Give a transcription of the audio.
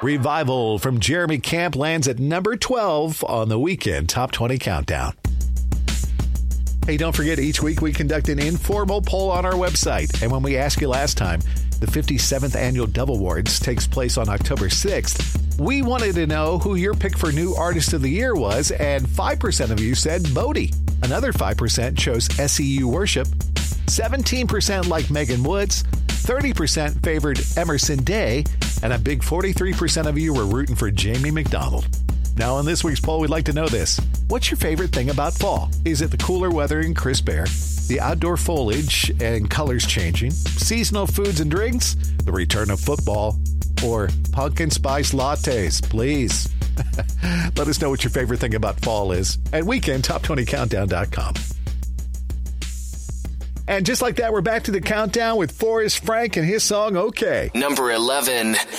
Revival from Jeremy Camp lands at number 12 on the Weekend Top 20 Countdown. Hey, don't forget, each week we conduct an informal poll on our website. And when we asked you last time, the 57th Annual Dove Awards takes place on October 6th. We wanted to know who your pick for New Artist of the Year was, and 5% of you said Bodie. Another 5% chose SEU Worship. 17% like Megan Woods. 30% favored Emerson Day. And a big 43% of you were rooting for Jamie McDonald. Now, on this week's poll, we'd like to know this. What's your favorite thing about fall? Is it the cooler weather and crisp air, the outdoor foliage and colors changing, seasonal foods and drinks, the return of football, or pumpkin spice lattes? Please. Let us know what your favorite thing about fall is at weekendtop20countdown.com. And just like that, we're back to the countdown with Forrest Frank and his song, Okay. Number 11.